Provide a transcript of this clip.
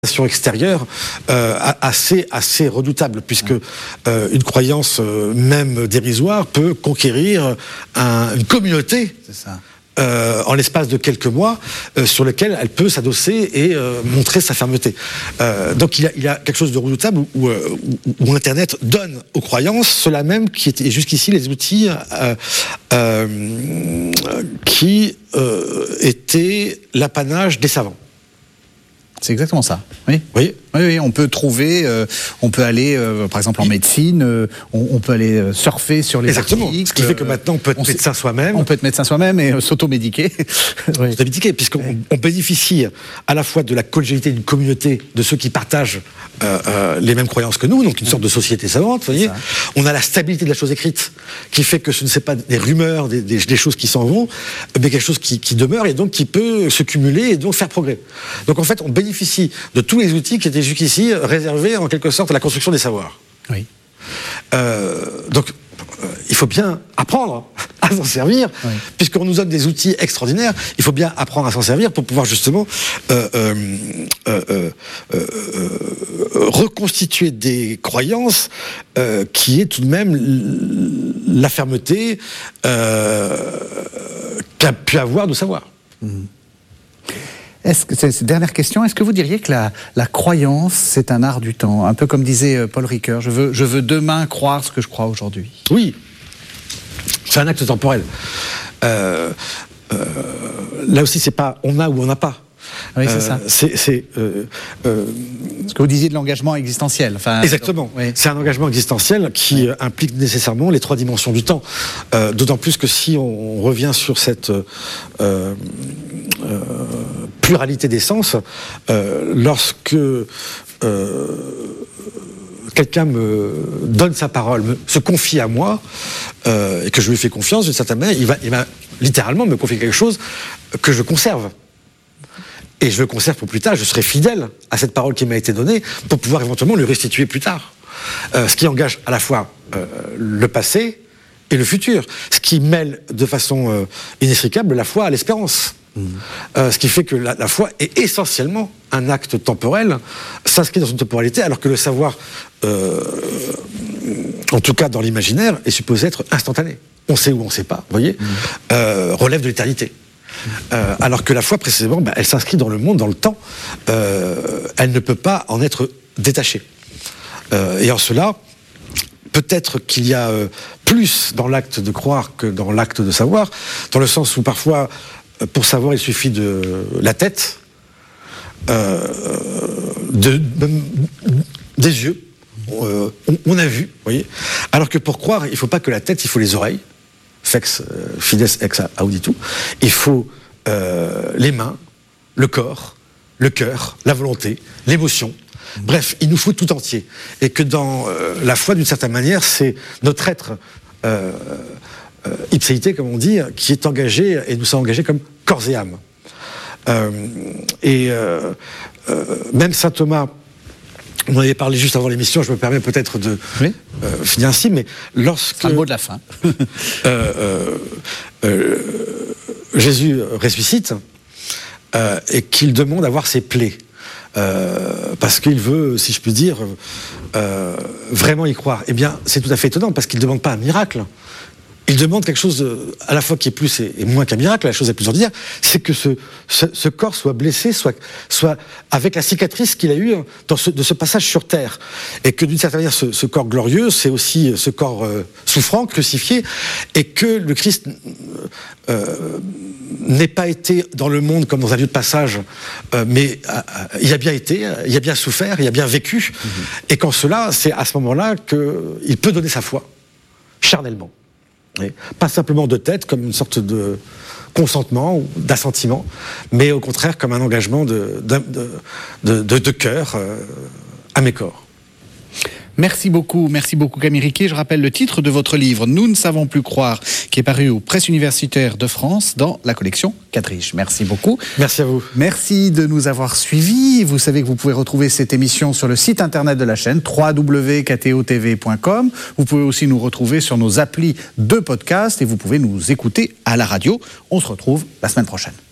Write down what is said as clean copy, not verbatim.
extérieure assez redoutable, puisque une croyance même dérisoire peut conquérir une communauté. C'est ça. En l'espace de quelques mois, sur lequel elle peut s'adosser et montrer sa fermeté. Donc il y a quelque chose de redoutable où Internet donne aux croyances cela même qui était jusqu'ici les outils qui étaient l'apanage des savants. C'est exactement ça. Oui. Oui. Oui, on peut trouver, on peut aller, par exemple en médecine, on peut aller surfer sur les Exactement. articles. Ce qui fait que maintenant on peut être médecin soi-même. On peut être médecin soi-même et s'automédiquer. Oui. S'automédiquer, puisqu'on bénéficie à la fois de la collégialité d'une communauté de ceux qui partagent les mêmes croyances que nous, donc une sorte de société savante, vous voyez. On a la stabilité de la chose écrite, qui fait que ce ne sont pas des rumeurs, des choses qui s'en vont, mais quelque chose qui demeure et donc qui peut se cumuler et donc faire progrès. Donc en fait, on bénéficie de tous les outils qui étaient jusqu'ici réservés en quelque sorte à la construction des savoirs. Oui. Donc il faut bien apprendre à s'en servir, puisqu'on nous donne des outils extraordinaires, il faut bien apprendre à s'en servir pour pouvoir justement reconstituer des croyances qui est tout de même la fermeté qu'a pu avoir de savoir. Dernière question, est-ce que vous diriez que la croyance, c'est un art du temps? Un peu comme disait Paul Ricoeur, je veux demain croire ce que je crois aujourd'hui. Oui, c'est un acte temporel. Là aussi, c'est pas on a ou on n'a pas. Oui, c'est ça. Ce que vous disiez de l'engagement existentiel. Exactement. Oui. C'est un engagement existentiel qui implique nécessairement les trois dimensions du temps. D'autant plus que si on revient sur cette pluralité des sens, lorsque quelqu'un me donne sa parole, se confie à moi, et que je lui fais confiance d'une certaine manière, il va littéralement me confier quelque chose que je conserve. Et je le conserve pour plus tard, je serai fidèle à cette parole qui m'a été donnée pour pouvoir éventuellement lui restituer plus tard. Ce qui engage à la fois le passé et le futur. Ce qui mêle de façon inextricable la foi à l'espérance. Ce qui fait que la foi est essentiellement un acte temporel, s'inscrit dans une temporalité, alors que le savoir, en tout cas dans l'imaginaire, est supposé être instantané. On sait ou on ne sait pas, vous voyez, relève de l'éternité. Alors que la foi, précisément, elle s'inscrit dans le monde, dans le temps, elle ne peut pas en être détachée. Et en cela, peut-être qu'il y a plus dans l'acte de croire que dans l'acte de savoir, dans le sens où parfois, pour savoir, il suffit de la tête, des yeux, on a vu, vous voyez. Alors que pour croire, il ne faut pas que la tête, il faut les oreilles. Fex fides ex auditu. Il faut les mains, le corps, le cœur, la volonté, l'émotion. Bref, il nous faut tout entier. Et que dans la foi, d'une certaine manière, c'est notre être ipséité, comme on dit, qui est engagé, et nous sommes engagés comme corps et âme. Même saint Thomas, on en avait parlé juste avant l'émission, je me permets peut-être de finir ainsi, mais lorsque... C'est un mot de la fin. Jésus ressuscite et qu'il demande à voir ses plaies. Parce qu'il veut, si je puis dire, vraiment y croire. Eh bien, c'est tout à fait étonnant, parce qu'il ne demande pas un miracle. Il demande quelque chose à la fois qui est plus et moins qu'un miracle, la chose la plus ordinaire, c'est que ce corps soit blessé, soit avec la cicatrice qu'il a eue de ce passage sur terre. Et que d'une certaine manière, ce corps glorieux, c'est aussi ce corps souffrant, crucifié, et que le Christ n'ait pas été dans le monde comme dans un lieu de passage, mais il a bien été, il a bien souffert, il a bien vécu, et qu'en cela, c'est à ce moment-là qu'il peut donner sa foi, charnellement. Pas simplement de tête, comme une sorte de consentement ou d'assentiment, mais au contraire comme un engagement de cœur à mes corps. Merci beaucoup Camille Riquet. Je rappelle le titre de votre livre « Nous ne savons plus croire » qui est paru aux Presses universitaires de France dans la collection Quadriche. Merci beaucoup. Merci à vous. Merci de nous avoir suivis. Vous savez que vous pouvez retrouver cette émission sur le site internet de la chaîne www.ktotv.com. Vous pouvez aussi nous retrouver sur nos applis de podcast et vous pouvez nous écouter à la radio. On se retrouve la semaine prochaine.